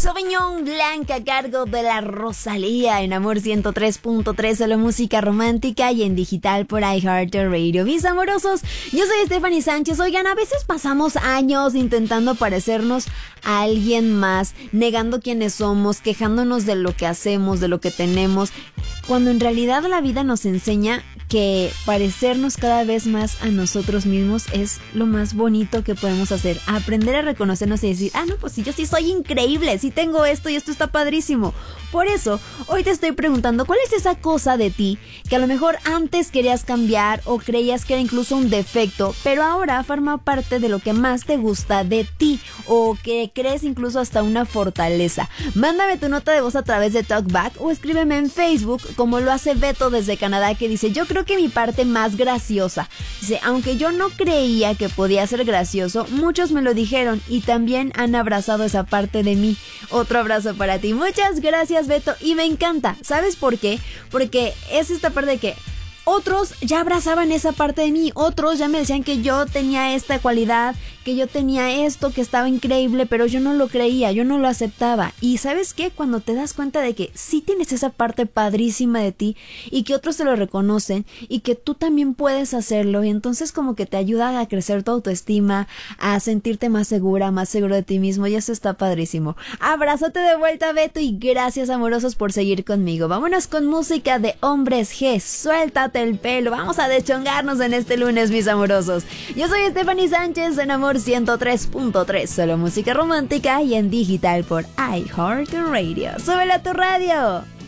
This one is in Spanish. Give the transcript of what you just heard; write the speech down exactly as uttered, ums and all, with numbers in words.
Sauvignon Blanc a cargo de la Rosalía en Amor ciento tres punto tres, solo música romántica y en digital por iHeartRadio. Mis amorosos, yo soy Stephanie Sánchez. Oigan, a veces pasamos años intentando parecernos a alguien más, negando quiénes somos, quejándonos de lo que hacemos, de lo que tenemos, cuando en realidad la vida nos enseña que parecernos cada vez más a nosotros mismos es lo más bonito que podemos hacer. Aprender a reconocernos y decir, ah, no, pues sí, yo sí soy increíble, sí tengo esto y esto está padrísimo. Por eso, hoy te estoy preguntando, ¿cuál es esa cosa de ti que a lo mejor antes querías cambiar o creías que era incluso un defecto, pero ahora forma parte de lo que más te gusta de ti o que crees incluso hasta una fortaleza? Mándame tu nota de voz a través de TalkBack o escríbeme en Facebook, como lo hace Beto desde Canadá, que dice, yo creo que mi parte más graciosa. Dice, aunque yo no creía que podía ser gracioso, muchos me lo dijeron y también han abrazado esa parte de mí. Otro abrazo para ti. Muchas gracias, Beto, y me encanta. ¿Sabes por qué? Porque es esta parte de que otros ya abrazaban esa parte de mí, otros ya me decían que yo tenía esta cualidad, que yo tenía esto, que estaba increíble, pero yo no lo creía, yo no lo aceptaba. Y ¿sabes qué? Cuando te das cuenta de que sí tienes esa parte padrísima de ti y que otros te lo reconocen y que tú también puedes hacerlo, y entonces como que te ayuda a crecer tu autoestima, a sentirte más segura, más seguro de ti mismo, y eso está padrísimo. Abrazote de vuelta, Beto, y gracias, amorosos, por seguir conmigo. Vámonos con música de Hombres G. Suéltate el pelo, vamos a deschongarnos en este lunes, mis amorosos. Yo soy Stephanie Sánchez en Amor ciento tres punto tres, solo música romántica y en digital por iHeartRadio. ¡Súbela a tu radio!